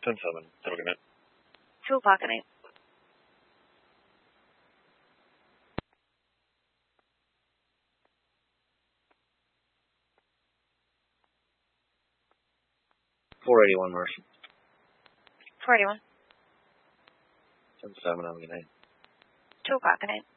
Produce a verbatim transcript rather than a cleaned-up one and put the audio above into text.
ten seven. Have a good night. two o'clock at night. four eighty-one, Marshall. four eighty-one. ten seven. Have a good night. two o'clock at night.